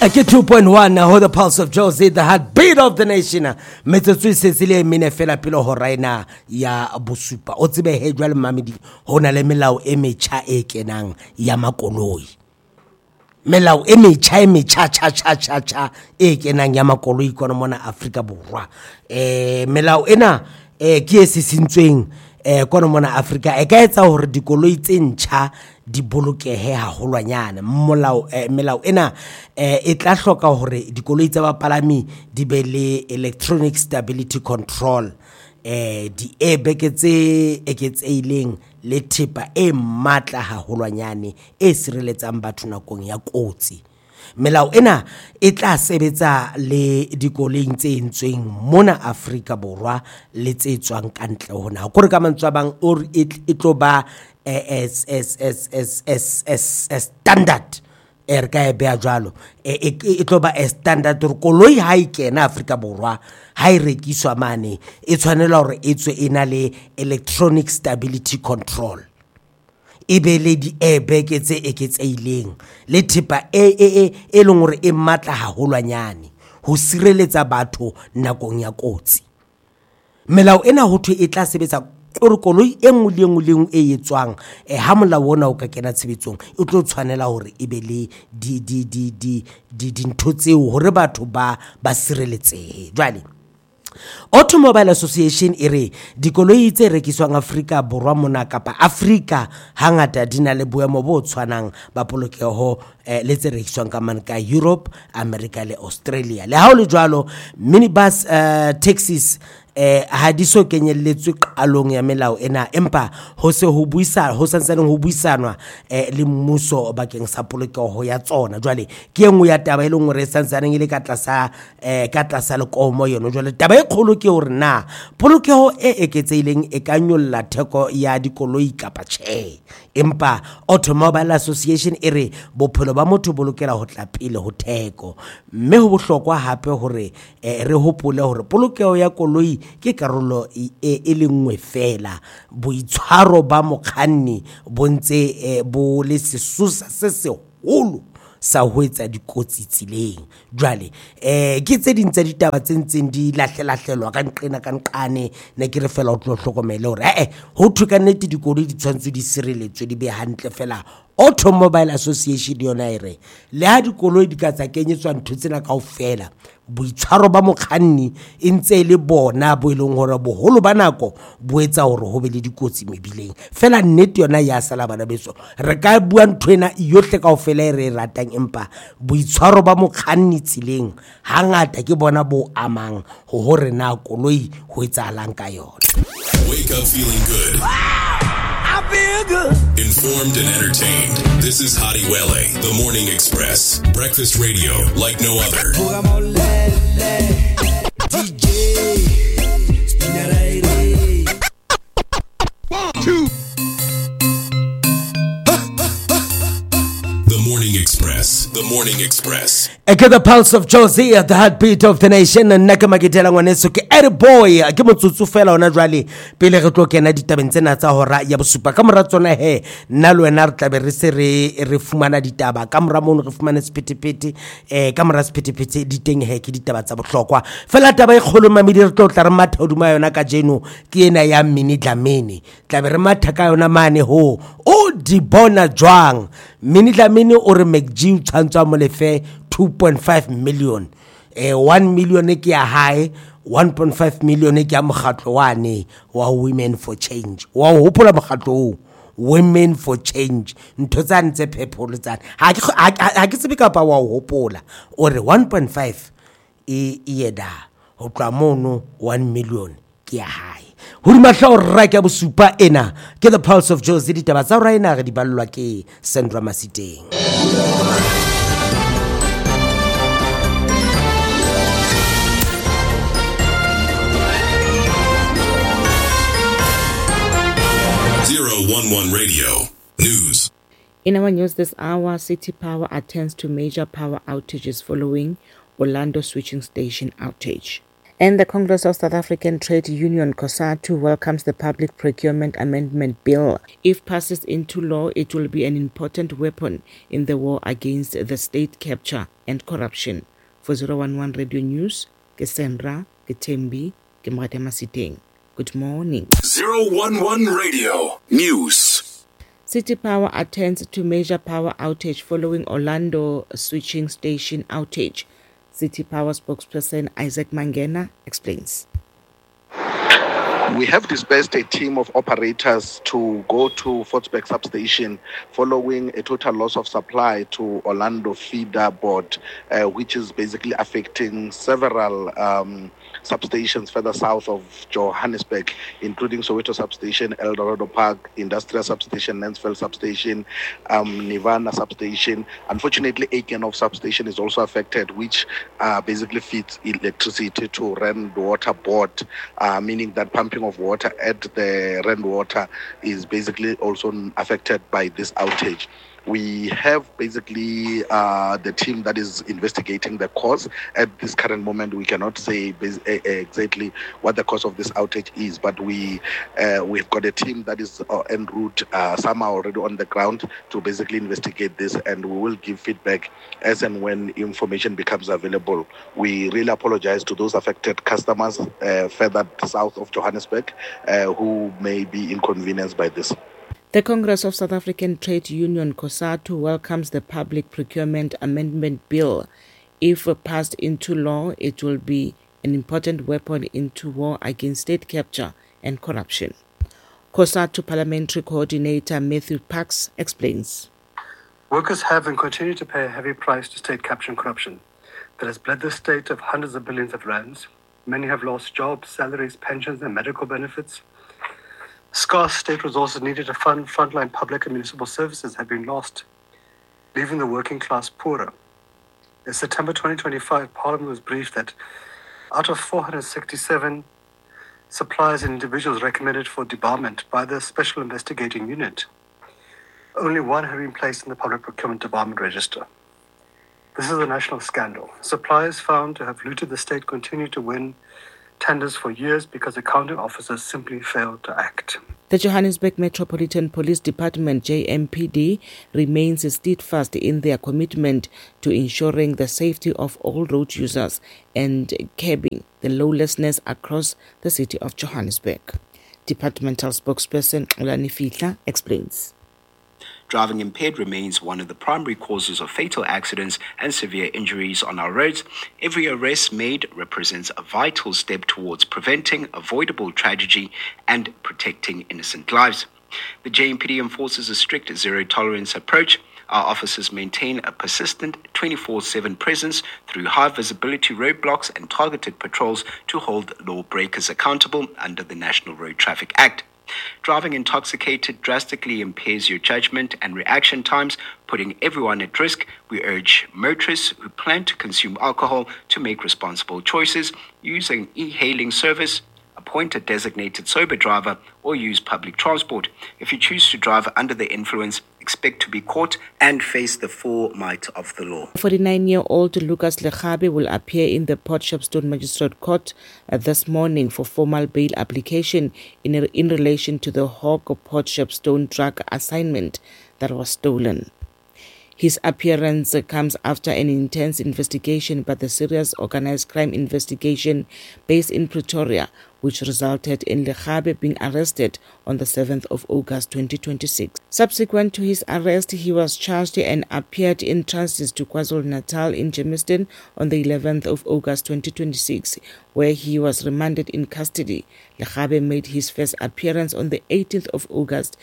Ke 2.1 ho the pulse of Josie, the heartbeat of the nation. Metsotso e setsile mine fela pele ho raina ya bosupa. O tsebe he jwale mamedi hona le melao e metjha e kenang ya makoloi. Melao e metjha cha e kenang ya makoloi kona mona Afrika Borwa. Melao ena ke e sisintsweng kona mona Afrika e ka etsa hore dikoloi tse ntjha di bolokehe haholwanyana. Melao ena e tla hloka hore dikoloi tsa bapalami di be le electronic stability control, di airbag tse eketseileng le thepa e matla haholwanyane e sireletsang batho nakong ya kotsi. Melao ena e tla sebetsa le dikoling tse entsweng mona Afrika Borwa le tse tswang kantle hona. Gore ka mantswe a bang or e tlo ba standard re ka e bea jwalo e tlo ba standard gore koloi ha e kena Afrika Borwa ha e rekiswa mane e tshwanela hore e tswe ena le electronic stability control, e be le di airbag tse eketseileng le thepa e leng hore e matla haholwanyane ho sireletsa batho nakong ya kotsi. Melao ena ho thwe e tla sebetsa gore koloi e nngwe le nngwe e etswang ha molao ona o ka kena tshebetsong e tlo tshwanela hore e be le dintho tseo hore batho ba sireletsehe. Jwale Automobile Association e re dikoloi tse rekiswang Afrika Borwa mona kapa Afrika hangata di na le boemo bo tshwanang ba polokeho le tse rekiswang ka Europe, America le Australia. Le ha o le jwalo minibus taxis ha di so kenyelletswe qalong ya melao ena, empa ho santsaneng ho buisanwa le mmuso bakeng sa polokeho ya tsona. Jwale ke engwe ya taba e leng hore santsaneng ile ka tlasa lekomo yona. Jwale taba e kgolo ke hore na polokeho e eketseileng e ka nyolla theko ya dikoloi kapa tjhe. Empa Automobile Association e re bophelo ba motho bo lokela ho tla pele ho theko, mme ho bohlokwa hape hore re hopole hore polokeho ya koloi ke karolo e le nngwe fela. Boitshwaro ba mokganni bo ntse bo le sesosa se seholo sa ho etsa dikotsi tsileng. Jwale ke tse ding tsa ditaba tse ntseng di lahlelwa ka nqane ne ke re fela o tlo hlokomele hore ho thwe ka nnete dikoloi di tshwantswe di sireletswe di be hantle fela. Automobile Association yona e re le ha dikoloi di ka tsa kenyetswa ntho tsena kaofela, boitshwaro ba mokganni e ntse le bona bo eleng hore boholo ba nako bo etsa hore ho be le dikotsi mebileng. Fela nnete yona ya sala bana beso, re ka bua nthwena yohle kaofela e re ratang, empa boitshwaro ba mokganni tsileng hangata ke bona bo amang ho hore na koloi ho etsahalang ka yona. Wake up feeling good. I feel good. Informed and entertained. This is Hadi Wele, The Morning Express. Breakfast radio like no other. DJ Spinaraire. 1, 2. The Morning Express. The Morning Express. Ke the pulse of Josie, the heartbeat of the nation. Nna ke maketela ngwaneso ke boy ke motsotso fela ona. Jwale pele re tlo kena ditabeng tsena tsa hora ya bosupa ka mora tsona nna le wena re tlabe re se re fumana ditaba ka mora mono re fumane sephethephethe ka mora sephethephethe diteng ke ditaba tsa bohlokwa fela. Taba e kgolo mamedi re tlo tla re matha hoduma yona ka jeno ke ena ya Minnie Dlamini. Tlabe re matha ka yona mane ho o di bona jwang. Minnie Dlamini o re McG tshwantswa mo lefe 2.5 million. 1 million ke ya high, 1.5 million ke ya mokgatlo wane wa Women for Change. Wa hopola mokgatlo Women for Change. Ntho tsa ntse phepolo tsa ha ke tsebe kapa wa hopola o re 1.5 e yeda ho tla mono 1 million ke ya high. Huri mahla o rra ke bosupa ena ke the pulse of Josie. Ditaba tsa raina re di ballwa ke Sandra Masiteng. One Radio News. In our news this hour, City Power attends to major power outages following Orlando switching station outage. And the Congress of South African Trade Union, COSATU, welcomes the Public Procurement Amendment Bill. If passes into law, it will be an important weapon in the war against the state capture and corruption. For 011 Radio News, ke Sandra, ke Thembi, ke Mratema Siteng. Good morning. 011 Radio News. City Power attends to major power outage following Orlando switching station outage. City Power spokesperson Isaac Mangena explains. We have dispersed a team of operators to go to Fortsburg substation following a total loss of supply to Orlando feeder board, which is basically affecting several substations further south of Johannesburg, including Soweto substation, El Dorado Park, Industrial substation, Mansfield substation, Nirvana substation. Unfortunately, Aikenhof substation is also affected, which basically feeds electricity to Rand Water Board, meaning that pumping of water at the Rand Water is basically also affected by this outage. We have basically the team that is investigating the cause. At this current moment, we cannot say exactly what the cause of this outage is, but we've got a team that is en route, some are already on the ground to basically investigate this, and we will give feedback as and when information becomes available. We really apologize to those affected customers further south of Johannesburg who may be inconvenienced by this. The Congress of South African Trade Union, COSATU, welcomes the Public Procurement Amendment Bill. If passed into law, it will be an important weapon into war against state capture and corruption. COSATU Parliamentary Coordinator Matthew Parks explains. Workers have and continue to pay a heavy price to state capture and corruption that has bled the state of hundreds of billions of rands. Many have lost jobs, salaries, pensions, and medical benefits. Scarce state resources needed to fund frontline public and municipal services have been lost, leaving the working class poorer. In September 2025, Parliament was briefed that out of 467 suppliers and individuals recommended for debarment by the Special Investigating Unit, only one had been placed in the Public Procurement Debarment Register. This is a national scandal. Suppliers found to have looted the state continue to win tenders for years because accounting officers simply failed to act. The Johannesburg Metropolitan Police Department, JMPD, remains steadfast in their commitment to ensuring the safety of all road users and curbing the lawlessness across the city of Johannesburg. Departmental spokesperson Xolani Fihla explains. Driving impaired remains one of the primary causes of fatal accidents and severe injuries on our roads. Every arrest made represents a vital step towards preventing avoidable tragedy and protecting innocent lives. The JMPD enforces a strict zero-tolerance approach. Our officers maintain a persistent 24/7 presence through high-visibility roadblocks and targeted patrols to hold lawbreakers accountable under the National Road Traffic Act. Driving intoxicated drastically impairs your judgment and reaction times, putting everyone at risk. We urge motorists who plan to consume alcohol to make responsible choices, use an e-hailing service, appoint a designated sober driver, or use public transport. If you choose to drive under the influence, expect to be caught and face the full might of the law. 49-year-old Lucas Lekgabe will appear in the Port Shepstone Magistrate Court this morning for formal bail application in relation to the Hawk Port Shepstone drug assignment that was stolen. His appearance comes after an intense investigation by the Serious Organised Crime Investigation based in Pretoria, which resulted in Lekgabe being arrested on the 7th of August 2026. Subsequent to his arrest, he was charged and appeared in transit to KwaZulu-Natal in Germiston on the 11th of August 2026, where he was remanded in custody. Lekgabe made his first appearance on the 18th of August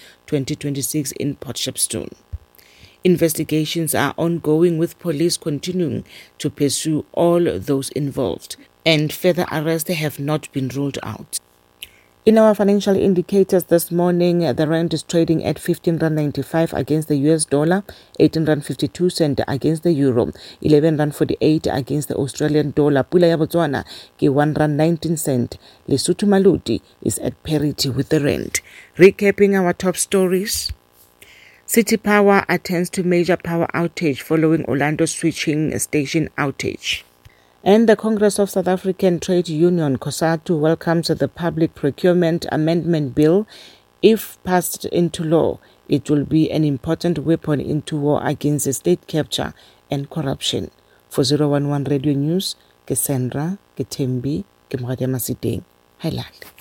2026 in Port Shepstone. Investigations are ongoing, with police continuing to pursue all those involved, and further arrests have not been ruled out. In our financial indicators this morning, the rand is trading at 15.95 against the US dollar, 18.52 cent against the euro, 11.48 against the Australian dollar. Pula ya Botswana ke 1.19 cent. Lesotho Maloti is at parity with the rand. Recapping our top stories. City Power attends to major power outage following Orlando switching station outage. And the Congress of South African Trade Union, COSATU, welcomes the Public Procurement Amendment Bill. If passed into law, it will be an important weapon into war against state capture and corruption. For 011 Radio News, ke Sandra, ke Thembi, ke Mogadia Masiteng. Highlight.